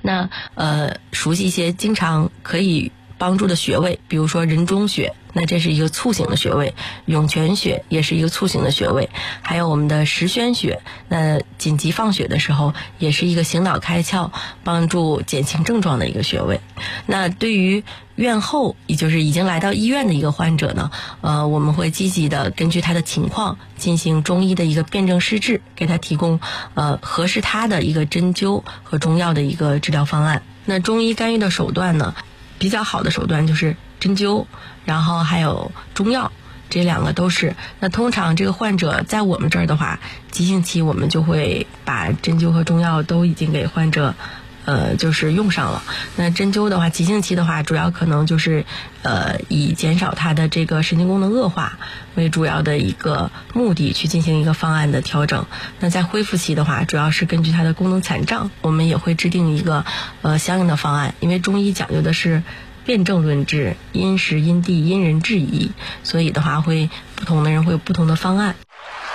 那熟悉一些经常可以帮助的穴位，比如说人中穴，那这是一个促醒的穴位；涌泉穴也是一个促醒的穴位，还有我们的十宣穴，那紧急放血的时候也是一个醒脑开窍、帮助减轻症状的一个穴位。那对于院后，也就是已经来到医院的一个患者呢，我们会积极的根据他的情况进行中医的一个辨证施治，给他提供合适他的一个针灸和中药的一个治疗方案。那中医干预的手段呢，比较好的手段就是针灸，然后还有中药，这两个都是。那通常这个患者在我们这儿的话，急性期我们就会把针灸和中药都已经给患者就是用上了。那针灸的话，急性期的话，主要可能就是以减少它的这个神经功能恶化为主要的一个目的去进行一个方案的调整。那在恢复期的话，主要是根据它的功能残障，我们也会制定一个相应的方案。因为中医讲究的是辨证论治，因时因地因人制宜，所以的话会不同的人会有不同的方案。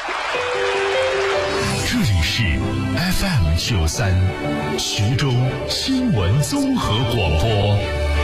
这里是 FM93 徐州新闻综合广播。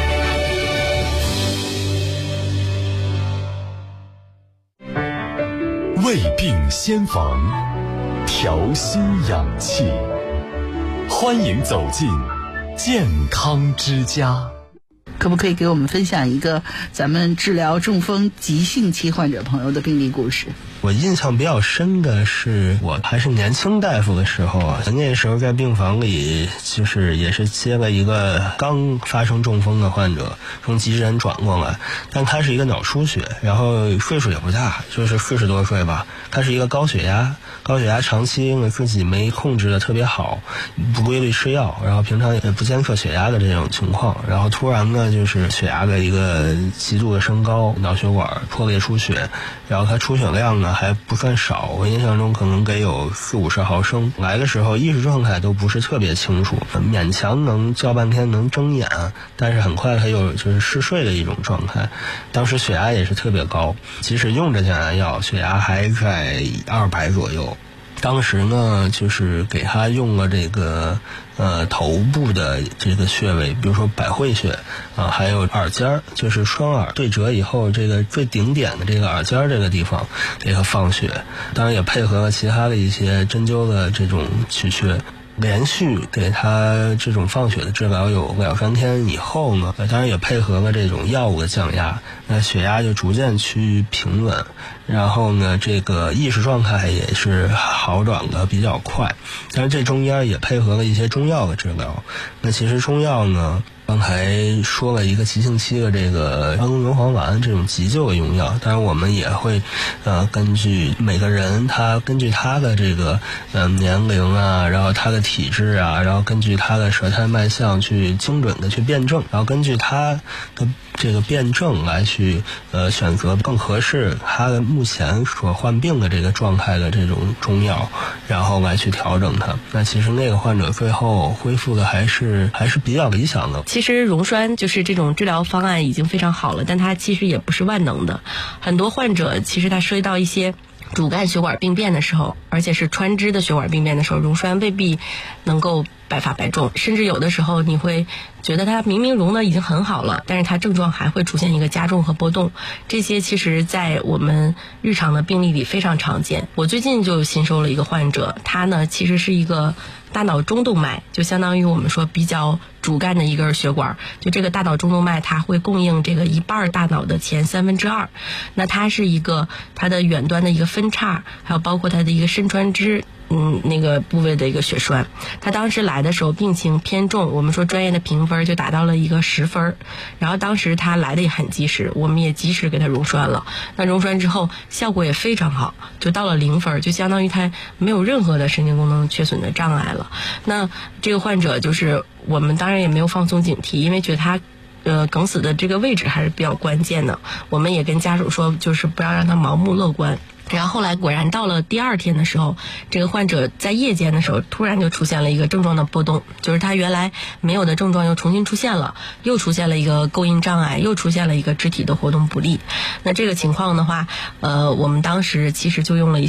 胃病先防，调心养气，欢迎走进健康之家。 可不可以给我们分享一个咱们治疗中风急性期患者朋友的病例故事？ 我印象比较深的是，我还是年轻大夫的时候啊，那时候在病房里，就是也是接了一个刚发生中风的患者，从急诊转过来，但他是一个脑出血，然后岁数也不大，就是40多岁吧，他是一个高血压长期呢自己没控制的特别好，不规律吃药，然后平常也不监测血压的这种情况，然后突然呢就是血压的一个极度的升高，脑血管破裂出血，然后他出血量呢还不算少，我印象中可能得有40-50毫升。来的时候意识状态都不是特别清楚，勉强能叫半天能睁眼，但是很快他又就是嗜睡的一种状态。当时血压也是特别高，即使用着降压药，血压还在200左右。当时呢就是给他用了这个头部的这个穴位，比如说百会穴啊，还有耳尖，就是双耳对折以后这个最顶点的这个耳尖这个地方给他放血，当然也配合了其他的一些针灸的这种取穴。连续给他这种放血的治疗有2-3天以后呢，当然也配合了这种药物的降压，那血压就逐渐趋于平稳，然后呢这个意识状态也是好转的比较快。但是这中间也配合了一些中药的治疗。那其实中药呢，刚才说了一个急性期的这个安宫牛黄丸这种急救的用药，当然我们也会根据每个人根据他的这个年龄啊，然后他的体质啊，然后根据他的舌苔脉象去精准的去辨证，然后根据他的这个辨证来去选择更合适他的目前所患病的这个状态的这种中药，然后来去调整它。那其实那个患者最后恢复的还是比较理想的。 其实溶栓就是这种治疗方案已经非常好了，但它其实也不是万能的。很多患者其实他涉及到一些主干血管病变的时候，而且是穿支的血管病变的时候，溶栓未必能够百发百中，甚至有的时候你会觉得它明明溶的已经很好了，但是它症状还会出现一个加重和波动，这些其实在我们日常的病例里非常常见。我最近就新收了一个患者，他呢其实是一个大脑中动脉，就相当于我们说比较主干的一根血管，就这个大脑中动脉它会供应这个一半大脑的前2/3，那它是一个它的远端的一个分叉，还有包括它的一个肾穿支那个部位的一个血栓。他当时来的时候病情偏重，我们说专业的评分就达到了一个10分，然后当时他来的也很及时，我们也及时给他溶栓了。那溶栓之后效果也非常好，就到了0分，就相当于他没有任何的神经功能缺损的障碍了。那这个患者就是我们当然也没有放松警惕，因为觉得他梗死的这个位置还是比较关键的，我们也跟家属说就是不要让他盲目乐观。然后后来果然到了第2天的时候，这个患者在夜间的时候突然就出现了一个症状的波动，就是他原来没有的症状又重新出现了，又出现了一个构音障碍，又出现了一个肢体的活动不利。那这个情况的话我们当时其实就用了一些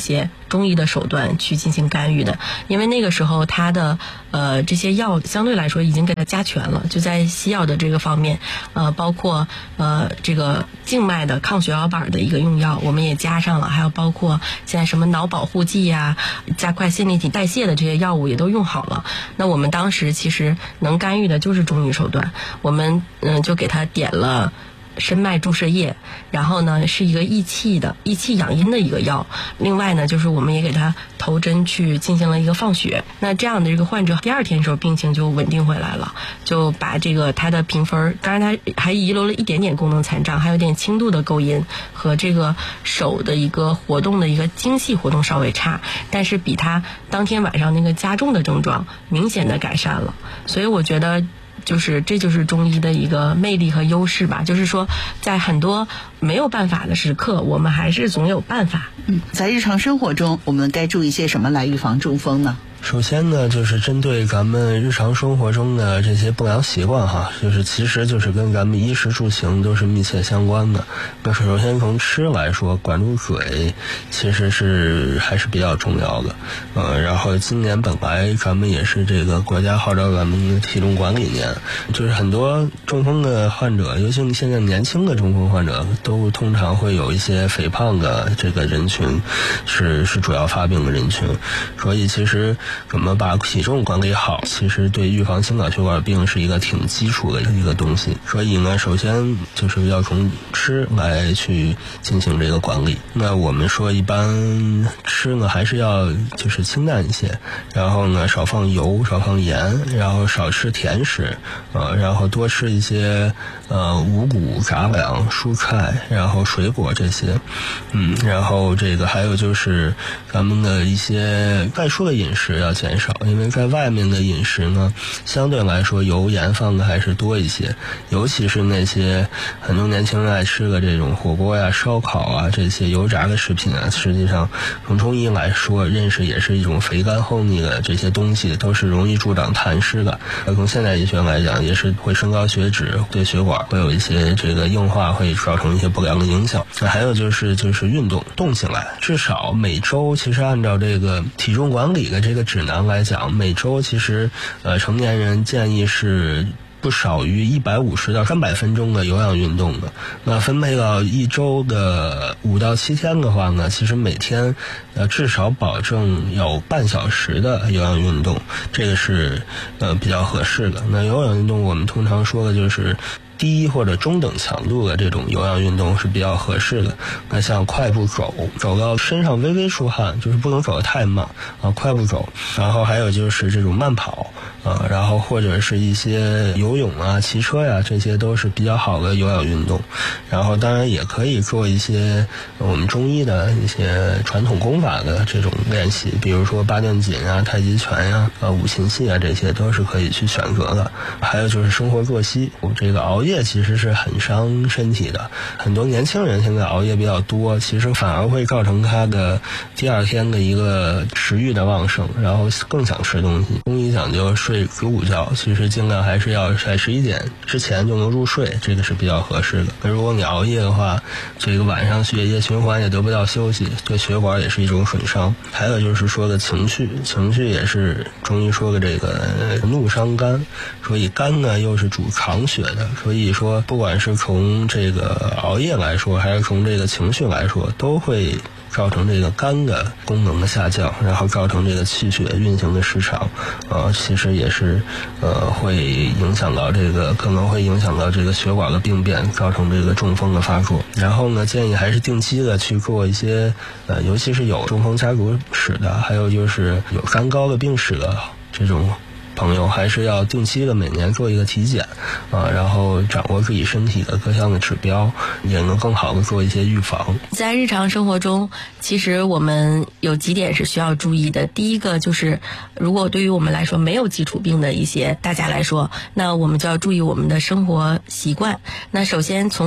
中医的手段去进行干预的，因为那个时候他的这些药相对来说已经给他加全了，就在西药的这个方面，包括这个静脉的抗血小板的一个用药我们也加上了，还有包括现在什么脑保护剂呀、加快线粒体代谢的这些药物也都用好了。那我们当时其实能干预的就是中医手段，我们就给他点了深脉注射液，然后呢是一个益气养阴的一个药，另外呢就是我们也给他头针去进行了一个放血。那这样的这个患者第二天的时候病情就稳定回来了，就把这个他的评分，当然他还遗留了一点点功能残障，还有点轻度的构阴和这个手的一个活动的一个精细活动稍微差，但是比他当天晚上那个加重的症状明显的改善了。所以我觉得这就是中医的一个魅力和优势吧，就是说在很多没有办法的时刻，我们还是总有办法。 在日常生活中我们该注意些什么来预防中风呢？ 首先呢，就是针对咱们日常生活中的这些不良习惯哈，其实跟咱们衣食住行都是密切相关的。那首先从吃来说，管住嘴其实还是比较重要的。然后今年本来咱们也是这个国家号召咱们体重管理年，就是很多中风的患者，尤其现在年轻的中风患者，都通常会有一些肥胖的这个人群，是主要发病的人群。所以其实怎么把体重管理好，其实对预防心脑血管病是一个挺基础的一个东西。所以呢，首先就是要从吃来去进行这个管理。那我们说一般吃呢，还是要就是清淡一些，然后呢少放油，少放盐，然后少吃甜食，然后多吃一些五谷杂粮、蔬菜，然后水果这些。然后这个还有就是咱们的一些外出的饮食要减少，因为在外面的饮食呢，相对来说油盐放的还是多一些，尤其是那些很多年轻人爱吃的这种火锅呀、烧烤啊，这些油炸的食品啊，实际上从中医来说认识也是一种肥甘厚腻的这些东西，都是容易助长痰湿的。从现代医学来讲，也是会升高血脂，对血管会有一些这个硬化，会造成一些不良的影响。还有就是运动，动起来，至少每周，其实按照这个体重管理的这个指南来讲，每周其实成年人建议是不少于150到300分钟的有氧运动的。那分配到一周的5到7天的话呢，其实每天至少保证有半小时的有氧运动，这个是比较合适的。那有氧运动我们通常说的就是低或者中等强度的这种有氧运动是比较合适的。那像快步走到身上微微出汗，就是不能走得太慢快步走。然后还有就是这种慢跑然后或者是一些游泳啊、骑车呀，这些都是比较好的有氧运动。然后当然也可以做一些我们中医的一些传统功法的这种练习，比如说八段锦啊、太极拳呀、五禽戏啊，这些都是可以去选择的。还有就是生活作息，这个熬夜其实是很伤身体的。很多年轻人现在熬夜比较多，其实反而会造成他的第二天的一个食欲的旺盛，然后更想吃东西。中医讲究睡9午觉，其实尽量还是要在11点之前就能入睡，这个是比较合适的。那如果你熬夜的话，这个晚上血液循环也得不到休息，对血管也是一种损伤。还有就是说的情绪也是中医说的这个怒伤肝，所以肝呢又是主藏血的，所以说不管是从这个熬夜来说，还是从这个情绪来说，都会造成这个肝的功能的下降，然后造成这个气血运行的失常其实也是会影响到可能会影响到这个血管的病变，造成这个中风的发作。然后呢，建议还是定期的去做一些尤其是有中风家族史的，还有就是有三高的病史的这种朋友，还是要定期的每年做一个体检然后掌握自己身体的各项的指标，也能更好的做一些预防。 在日常生活中，其实我们有几点是需要注意的。第一个就是，如果对于我们来说没有基础病的一些大家来说，那我们就要注意我们的生活习惯。那首先从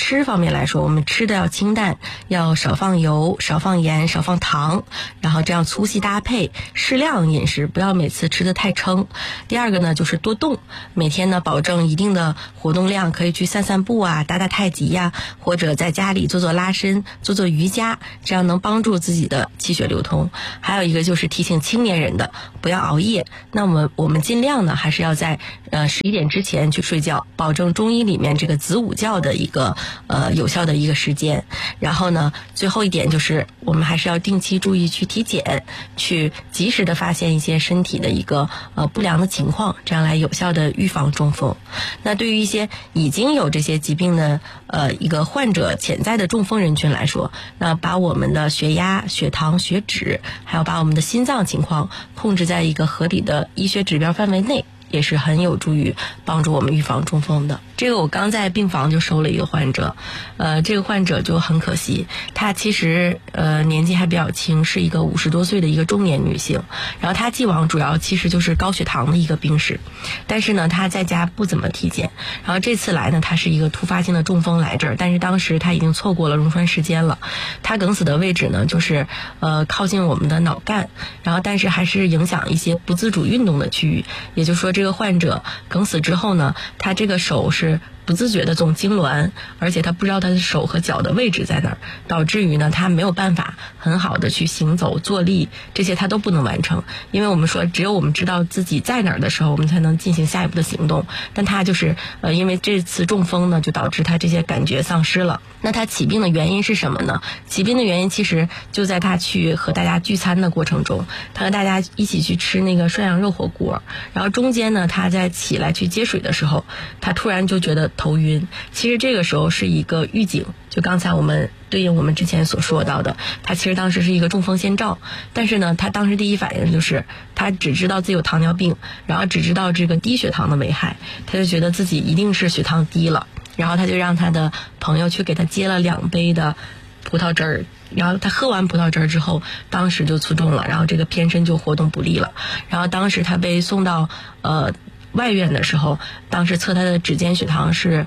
吃方面来说，我们吃的要清淡，要少放油，少放盐，少放糖，然后这样粗细搭配，适量饮食，不要每次吃得太撑。第二个呢，就是多动，每天呢保证一定的活动量，可以去散散步啊，打打太极呀，或者在家里做做拉伸，做做瑜伽，这样能帮助自己的气血流通。还有一个就是提醒青年人的，不要熬夜。那我们尽量呢还是要在11点之前去睡觉，保证中医里面这个子午觉的一个有效的一个时间。然后呢，最后一点就是我们还是要定期注意去体检，去及时的发现一些身体的一个不良的情况，这样来有效的预防中风。那对于一些已经有这些疾病的一个患者潜在的中风人群来说，那把我们的血压、血糖、血脂，还有把我们的心脏情况控制在一个合理的医学指标范围内，也是很有助于帮助我们预防中风的。这个我刚在病房就收了一个患者，这个患者就很可惜，她其实年纪还比较轻，是一个50多岁的一个中年女性。然后她既往主要其实就是高血糖的一个病史，但是呢她在家不怎么体检。然后这次来呢，她是一个突发性的中风来这儿，但是当时她已经错过了溶栓时间了。她梗死的位置呢就是靠近我们的脑干，然后但是还是影响一些不自主运动的区域。也就是说这个患者梗死之后呢，她这个手是不自觉的总痉挛，而且他不知道他的手和脚的位置在哪儿，导致于呢他没有办法很好的去行走、坐立，这些他都不能完成。因为我们说只有我们知道自己在哪儿的时候，我们才能进行下一步的行动。但他就是因为这次中风呢，就导致他这些感觉丧失了。那他起病的原因是什么呢？起病的原因其实就在他去和大家聚餐的过程中，他和大家一起去吃那个涮羊肉火锅，然后中间呢他在起来去接水的时候，他突然就觉得头晕。其实这个时候是一个预警，就刚才我们对应我们之前所说到的，他其实当时是一个中风先兆。但是呢他当时第一反应就是他只知道自己有糖尿病，然后只知道这个低血糖的危害，他就觉得自己一定是血糖低了，然后他就让他的朋友去给他接了2杯的葡萄汁儿，然后他喝完葡萄汁儿之后，当时就卒中了，然后这个偏身就活动不利了。然后当时他被送到外院的时候，当时测他的指尖血糖是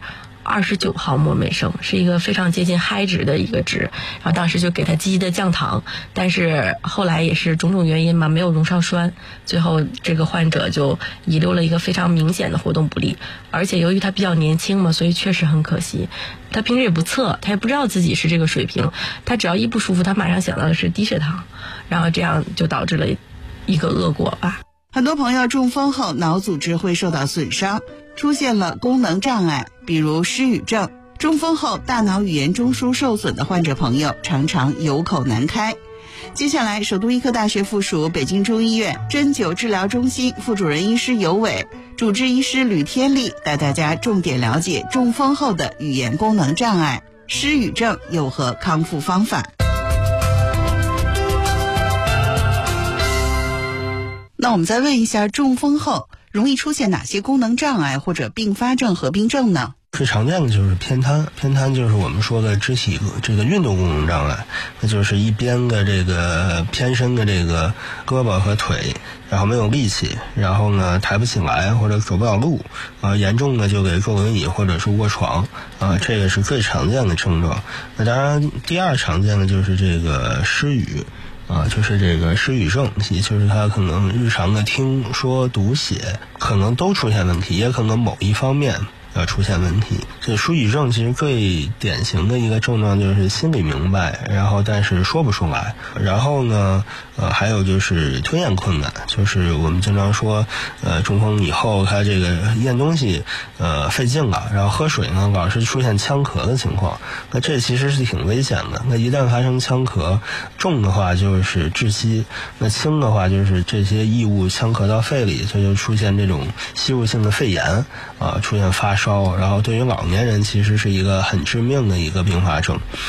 29毫摩每升，是一个非常接近嗨值的一个值。然后当时就给他积极的降糖，但是后来也是种种原因嘛，没有溶上栓，最后这个患者就遗留了一个非常明显的活动不利。而且由于他比较年轻嘛，所以确实很可惜。他平时也不测，他也不知道自己是这个水平，他只要一不舒服，他马上想到的是低血糖，然后这样就导致了一个恶果吧。 很多朋友中风后脑组织会受到损伤，出现了功能障碍，比如失语症。中风后大脑语言中枢受损的患者朋友常常有口难开。接下来，首都医科大学附属北京中医院针灸治疗中心副主任医师尤伟、主治医师吕天丽带大家重点了解中风后的语言功能障碍、失语症有何康复方法。那我们再问一下，中风后容易出现哪些功能障碍或者并发症合并症呢？ 最常见的就是偏瘫，偏瘫就是我们说的肢体这个运动功能障碍，那就是一边的这个偏身的这个胳膊和腿，然后没有力气，然后呢抬不起来或者走不了路，严重的就给坐轮椅或者是卧床，这个是最常见的症状。那当然第二常见的就是这个失语。就是这个失语症，也就是他可能日常的听说读写可能都出现问题，也可能某一方面出现问题。这失语症其实最典型的一个症状就是心里明白，然后但是说不出来。然后呢还有就是吞咽困难，就是我们经常说中风以后他这个咽东西费劲了，然后喝水呢老是出现呛咳的情况。那这其实是挺危险的，那一旦发生呛咳，重的话就是窒息，那轻的话就是这些异物呛咳到肺里，这就出现这种吸入性的肺炎出现发烧，然后对于老年人其实是一个很致命的一个并发症。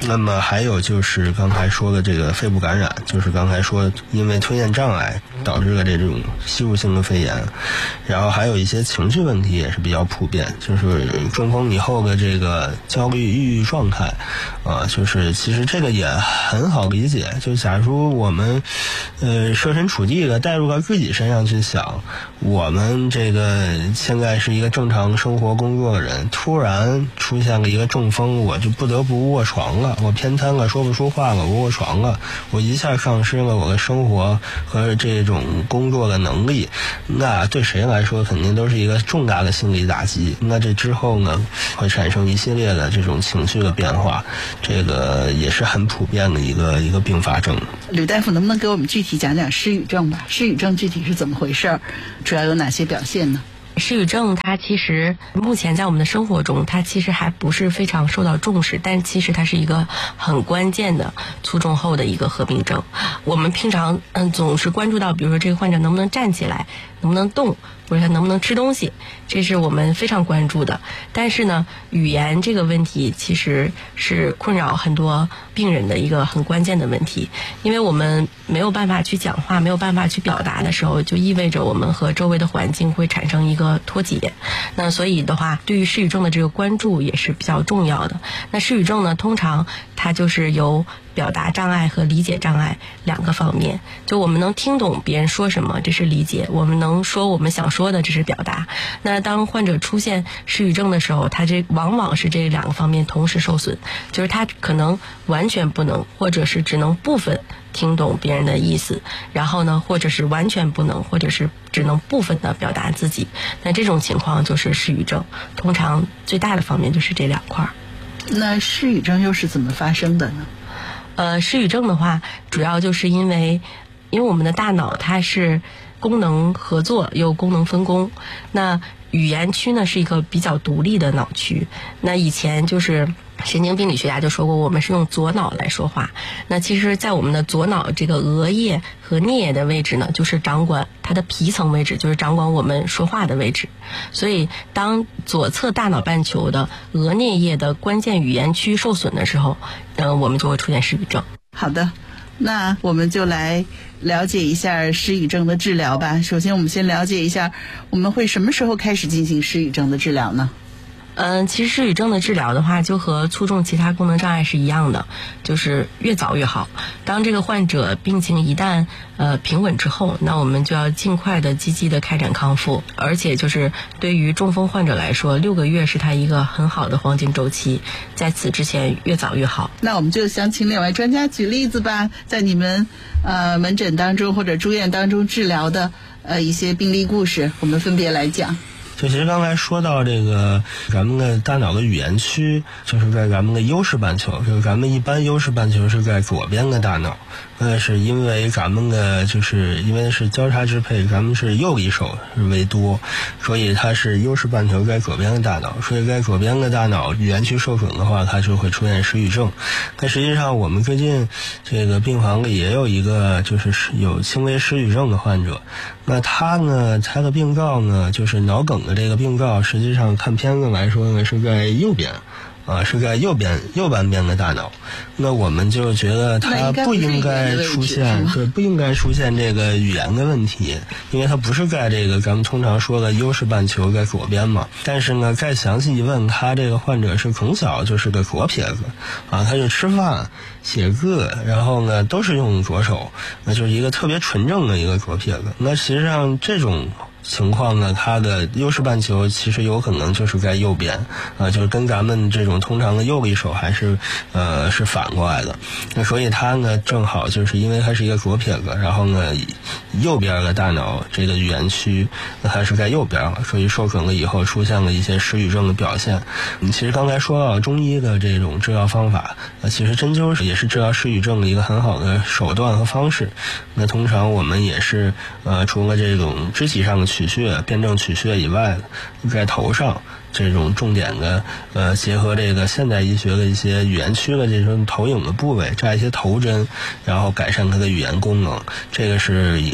那么还有就是刚才说的这个肺部感染，就是刚才说因为吞咽障碍导致了这种吸入性的肺炎，然后还有一些情绪问题也是比较普遍，就是中风以后的这个焦虑抑郁状态就是其实这个也很好理解，就假如我们设身处地的带入到自己身上去想，我们这个现在是一个正常生活工作的人，突然出现了一个中风，我就不得不卧床了，我偏瘫了，说不出话了，我卧床了，我一下丧失了我的生活和这种工作的能力，那对谁来说肯定都是一个重大的心理打击。那这之后呢，会产生一系列的这种情绪的变化，这个也是很普遍的一个并发症。 吕大夫能不能给我们具体讲讲失语症吧？失语症具体是怎么回事？主要有哪些表现呢？ 失语症它其实目前在我们的生活中，它其实还不是非常受到重视，但其实它是一个很关键的卒中后的一个合并症。我们平常总是关注到，比如说这个患者能不能站起来，能不能动，或者他能不能吃东西，这是我们非常关注的。但是呢，语言这个问题其实是困扰很多病人的一个很关键的问题，因为我们没有办法去讲话，没有办法去表达的时候，就意味着我们和周围的环境会产生一个脱节。那所以的话，对于失语症的这个关注也是比较重要的。那失语症呢，通常它就是由表达障碍和理解障碍两个方面，就我们能听懂别人说什么，这是理解；我们能说我们想说的，这是表达。那当患者出现失语症的时候，他这往往是这两个方面同时受损，就是他可能完全不能，或者是只能部分听懂别人的意思，然后呢，或者是完全不能，或者是只能部分的表达自己。那这种情况就是失语症，通常最大的方面就是这两块。 那失语症又是怎么发生的呢？ 失语症的话，主要就是因为我们的大脑它是功能合作又功能分工。那语言区呢是一个比较独立的脑区。那以前就是神经病理学家就说过，我们是用左脑来说话。那其实在我们的左脑这个额叶和颞叶的位置呢，就是掌管它的皮层位置，就是掌管我们说话的位置。所以当左侧大脑半球的额颞叶的关键语言区受损的时候，我们就会出现失语症。 好的，那我们就来了解一下失语症的治疗吧。首先我们先了解一下，我们会什么时候开始进行失语症的治疗呢？ 其实失语症的治疗的话，就和卒中其他功能障碍是一样的，就是越早越好。当这个患者病情一旦平稳之后，那我们就要尽快的积极的开展康复。而且就是对于中风患者来说，6个月是他一个很好的黄金周期，在此之前越早越好。 那我们就想请两位专家举例子吧，在你们门诊当中或者住院当中治疗的一些病例故事，我们分别来讲。 就其实刚才说到这个咱们的大脑的语言区，就是在咱们的优势半球，就是咱们一般优势半球是在左边的大脑，是因为咱们的就是因为是交叉支配，咱们是右一手是为多，所以它是优势半球在左边的大脑，所以在左边的大脑语言区受损的话，它就会出现失语症。但实际上我们最近这个病房里也有一个就是有轻微失语症的患者，那他的病灶呢，就是脑梗的这个病灶，实际上看片子来说呢是在右边。是在右半边的大脑，那我们就觉得它不应该出现，对，不应该出现这个语言的问题，因为它不是在这个咱们通常说的优势半球在左边嘛。但是呢，再详细一问，他这个患者是从小就是个左撇子，他就吃饭、写字，然后呢都是用左手，那就是一个特别纯正的一个左撇子。那实际上这种情况呢，它的优势半球其实有可能就是在右边，就是跟咱们这种通常的右一手还是是反过来的。那所以它呢正好就是因为它是一个左撇子，然后呢右边的大脑这个语言区那它是在右边，所以受损了以后出现了一些失语症的表现。其实刚才说到中医的这种治疗方法，其实针灸也是治疗失语症的一个很好的手段和方式。那通常我们也是除了这种肢体上的取穴、辩证取穴以外，在头上这种重点的结合这个现代医学的一些语言区的这种投影的部位，扎一些头针，然后改善它的语言功能，这个是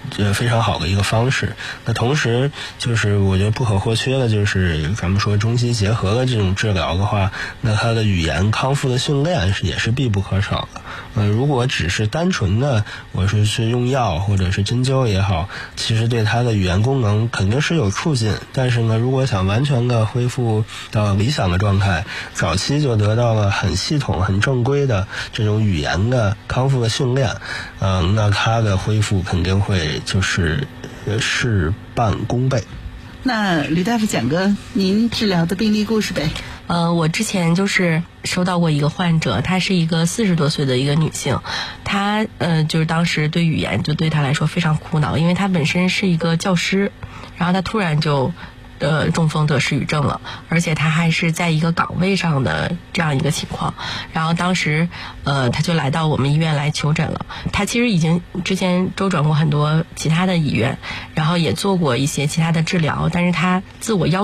非常好的一个方式。那同时就是我觉得不可或缺的就是咱们说中西结合的这种治疗的话，那它的语言康复的训练也是必不可少的。如果只是单纯的我说是用药或者是针灸也好，其实对它的语言功能肯定是有促进，但是呢，如果想完全的恢复到理想的状态，早期就得到了很系统很正规的这种语言的康复的训练，那它的恢复肯定会就是事半功倍。 那吕大夫讲个您治疗的病例故事呗。 我之前就是收到过一个患者，她是一个40多岁的一个女性，她就是当时对语言就对她来说非常苦恼，因为她本身是一个教师，然后她突然就中风得失语症了，而且她还是在一个岗位上的这样一个情况。然后当时她就来到我们医院来求诊了。她其实已经之前周转过很多其他的医院，然后也做过一些其他的治疗，但是她自我要